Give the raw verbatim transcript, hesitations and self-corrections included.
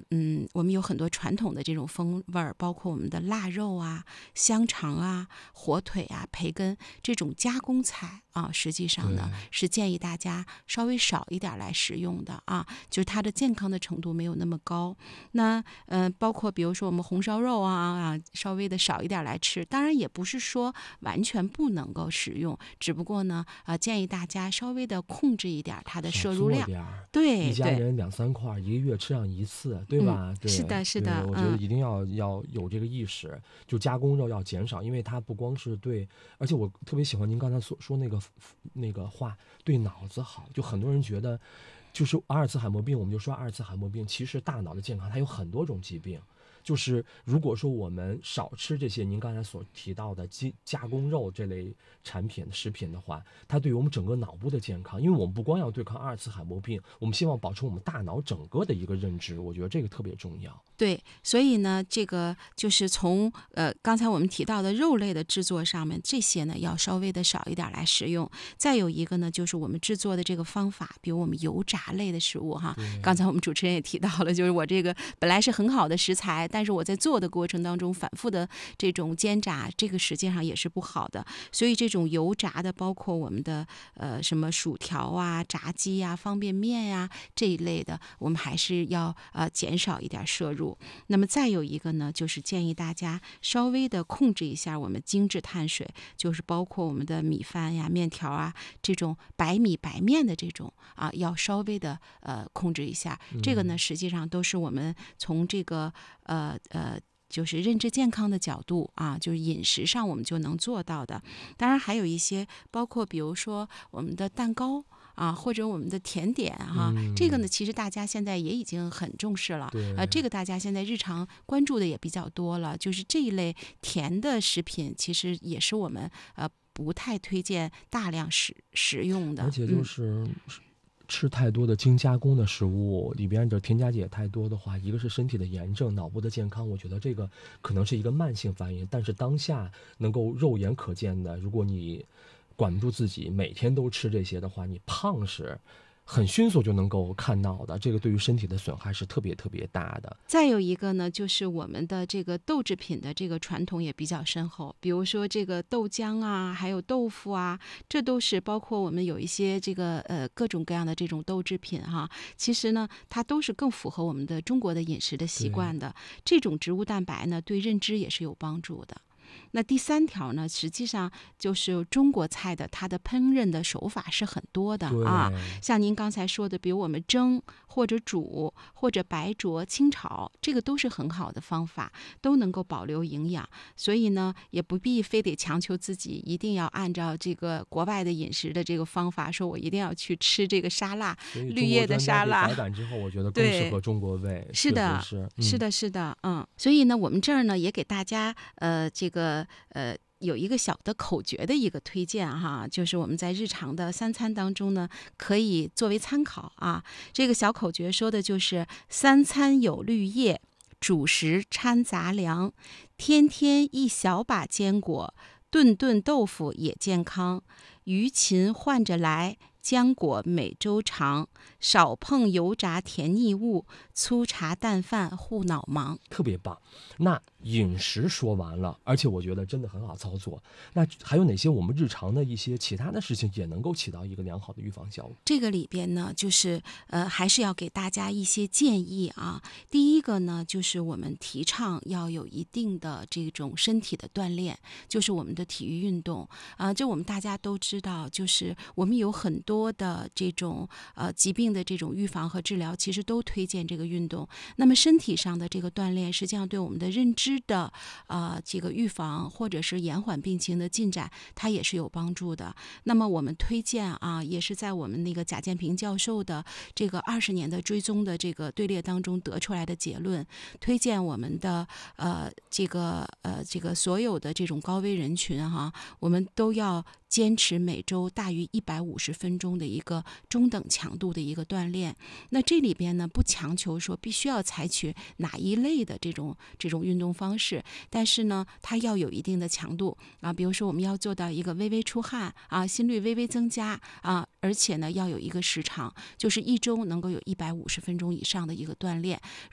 嗯，我们有很多传统的这种风味儿，包括我们的腊肉啊、香肠啊、火腿啊、培根这种加工菜啊，实际上呢是建议大家稍微少一点来食用的啊，就是它的健康的程度没有那么高。那呃，包括比如说我们红烧肉啊啊，稍微的少一点来吃，当然也不是说完全不能够食用，只不过呢，呃，建议大家稍微的控制一点它的摄入量。对， 一家人两三块，一个月吃上一次，对吧？ 嗯、 对， 是的，是的， 我觉得一定要、嗯、要有这个意识，就加工肉要减少，因为它不光是对，而且我特别喜欢您刚才所说那个那个话，对脑子好。就很多人觉得，就是阿尔茨海默病，我们就说阿尔茨海默病，其实大脑的健康它有很多种疾病。就是如果说我们少吃这些您刚才所提到的加工肉这类产品食品的话，它对于我们整个脑部的健康，因为我们不光要对抗阿尔茨海默病，我们希望保持我们大脑整个的一个认知，我觉得这个特别重要。 对，所以呢，这个就是从呃刚才我们提到的肉类的制作上面，这些呢要稍微的少一点来食用。再有一个呢，就是我们制作的这个方法，比如我们油炸类的食物哈，刚才我们主持人也提到了，就是我这个本来是很好的食材，但是我在做的过程当中反复的这种煎炸，这个实际上也是不好的。所以这种油炸的，包括我们的呃什么薯条啊、炸鸡啊、方便面呀、啊、这一类的，我们还是要呃减少一点摄入。那么再有一个呢，就是建议大家稍微的控制一下我们精致碳水，就是包括我们的米饭呀、面条啊这种白米白面的这种啊，要稍微的呃控制一下。这个呢，实际上都是我们从这个呃呃。就是认知健康的角度啊，就是饮食上我们就能做到的。当然还有一些，包括比如说我们的蛋糕啊，或者我们的甜点哈、啊嗯， 这个呢，其实大家现在也已经很重视了。呃，这个大家现在日常关注的也比较多了。就是这一类甜的食品，其实也是我们呃不太推荐大量食食用的。 而且就是。嗯吃太多的精加工的食物，里边的添加剂也太多的话，一个是身体的炎症，脑部的健康，我觉得这个可能是一个慢性反应。但是当下能够肉眼可见的，如果你管不住自己，每天都吃这些的话，你胖是很迅速就能够看到的，这个对于身体的损害是特别特别大的。 再有一个呢，就是我们的这个豆制品的这个传统也比较深厚，比如说这个豆浆啊，还有豆腐啊，这都是包括我们有一些这个呃各种各样的这种豆制品哈，其实呢，它都是更符合我们的中国的饮食的习惯的。这种植物蛋白呢，对认知也是有帮助的。那第三条呢，实际上就是中国菜的它的烹饪的手法是很多的啊，像您刚才说的，比如我们蒸或者煮或者白灼、清炒，这个都是很好的方法，都能够保留营养。所以呢，也不必非得强求自己一定要按照这个国外的饮食的这个方法，说我一定要去吃这个沙拉，绿叶的沙拉。 改版之后，我觉得更适合中国胃。 是的， 是、 嗯、是的，是的，嗯。所以呢，我们这儿呢也给大家呃这个呃。有一个小的口诀的一个推荐哈，就是我们在日常的三餐当中呢，可以作为参考啊。这个小口诀说的就是三餐有绿叶，主食掺杂粮，天天一小把坚果，顿顿豆腐也健康，鱼禽换着来，浆果每周尝，少碰油炸甜腻物，粗茶淡饭护脑忙。 特别棒。那饮食说完了，而且我觉得真的很好操作。那还有哪些我们日常的一些其他的事情也能够起到一个良好的预防效果？ 这个里边呢，就是呃，还是要给大家一些建议啊。第一个呢，就是我们提倡要有一定的这种身体的锻炼，就是我们的体育运动啊、呃。这我们大家都知道，就是我们有很多的这种呃疾病的这种预防和治疗，其实都推荐这个运动。那么身体上的这个锻炼，实际上对我们的认知的呃这个预防或者是延缓病情的进展，它也是有帮助的。那么我们推荐啊，也是在我们那个贾建平教授的这个二十年的追踪的这个队列当中得出来的结论，推荐我们的呃这个呃这个所有的这种高危人群哈，我们都要坚持每周大于一百五十分钟的一个中等强度的一个锻炼。那这里边呢，不强求说必须要采取哪一类的这种这种运动方式，但是呢，它要有一定的强度啊。比如说，我们要做到一个微微出汗啊，心率微微增加啊，而且呢，要有一个时长，就是一周能够有一百五十分钟以上的一个锻炼。